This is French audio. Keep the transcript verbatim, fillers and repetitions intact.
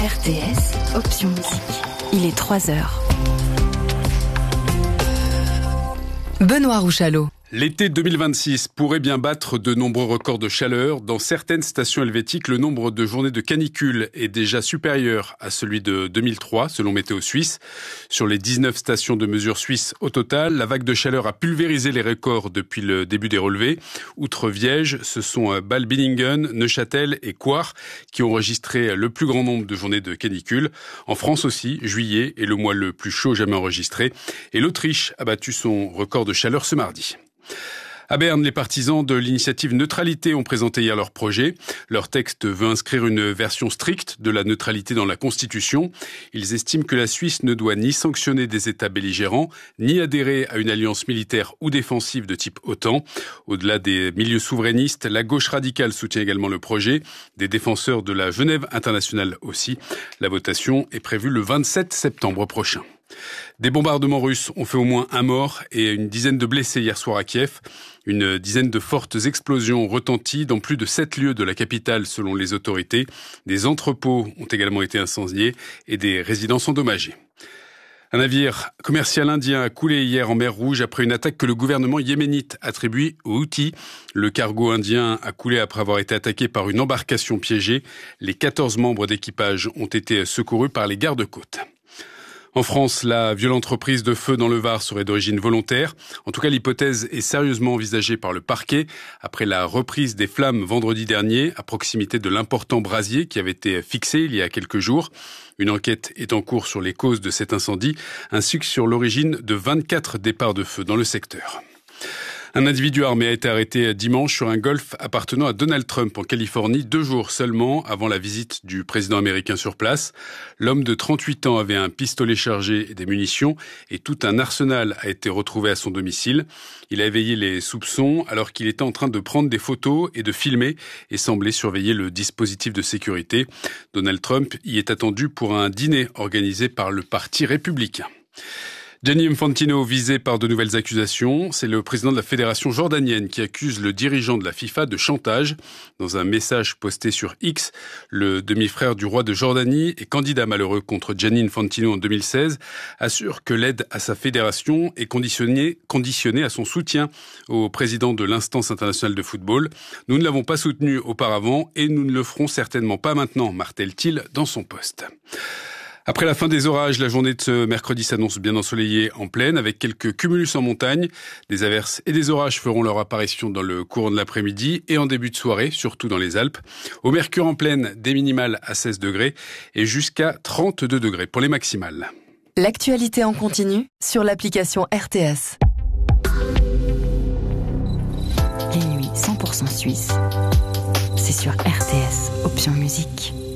R T S, option musique. Il est trois heures. Benoît Rouchalot. L'été deux mille vingt-six pourrait bien battre de nombreux records de chaleur. Dans certaines stations helvétiques, le nombre de journées de canicule est déjà supérieur à celui de deux mille trois, selon Météo Suisse. Sur les dix-neuf stations de mesure suisses au total, la vague de chaleur a pulvérisé les records depuis le début des relevés. Outre Viège, ce sont Bâle-Billingen, Neuchâtel et Coire qui ont enregistré le plus grand nombre de journées de canicule. En France aussi, juillet est le mois le plus chaud jamais enregistré. Et l'Autriche a battu son record de chaleur ce mardi. À Berne, les partisans de l'initiative Neutralité ont présenté hier leur projet. Leur texte veut inscrire une version stricte de la neutralité dans la Constitution. Ils estiment que la Suisse ne doit ni sanctionner des États belligérants, ni adhérer à une alliance militaire ou défensive de type OTAN. Au-delà des milieux souverainistes, la gauche radicale soutient également le projet. Des défenseurs de la Genève internationale aussi. La votation est prévue le vingt-sept septembre prochain. Des bombardements russes ont fait au moins un mort et une dizaine de blessés hier soir à Kiev. Une dizaine de fortes explosions ont retenti dans plus de sept lieux de la capitale selon les autorités. Des entrepôts ont également été incendiés et des résidences endommagées. Un navire commercial indien a coulé hier en mer Rouge après une attaque que le gouvernement yéménite attribue aux Houthis. Le cargo indien a coulé après avoir été attaqué par une embarcation piégée. Les quatorze membres d'équipage ont été secourus par les gardes-côtes. En France, la violente reprise de feu dans le Var serait d'origine volontaire. En tout cas, l'hypothèse est sérieusement envisagée par le parquet après la reprise des flammes vendredi dernier à proximité de l'important brasier qui avait été fixé il y a quelques jours. Une enquête est en cours sur les causes de cet incendie ainsi que sur l'origine de vingt-quatre départs de feu dans le secteur. Un individu armé a été arrêté dimanche sur un Golf appartenant à Donald Trump en Californie, deux jours seulement avant la visite du président américain sur place. L'homme de trente-huit ans avait un pistolet chargé et des munitions et tout un arsenal a été retrouvé à son domicile. Il a éveillé les soupçons alors qu'il était en train de prendre des photos et de filmer et semblait surveiller le dispositif de sécurité. Donald Trump y est attendu pour un dîner organisé par le Parti républicain. Gianni Infantino visé par de nouvelles accusations. C'est le président de la fédération jordanienne qui accuse le dirigeant de la FIFA de chantage. Dans un message posté sur X, le demi-frère du roi de Jordanie et candidat malheureux contre Gianni Infantino en deux mille seize assure que l'aide à sa fédération est conditionnée, conditionnée à son soutien au président de l'instance internationale de football. Nous ne l'avons pas soutenu auparavant et nous ne le ferons certainement pas maintenant, martèle-t-il dans son poste. Après la fin des orages, la journée de ce mercredi s'annonce bien ensoleillée en plaine avec quelques cumulus en montagne. Des averses et des orages feront leur apparition dans le courant de l'après-midi et en début de soirée, surtout dans les Alpes. Au mercure en plaine, des minimales à seize degrés et jusqu'à trente-deux degrés pour les maximales. L'actualité en continu sur l'application R T S. Les nuits cent pour cent suisses, c'est sur R T S, option musique.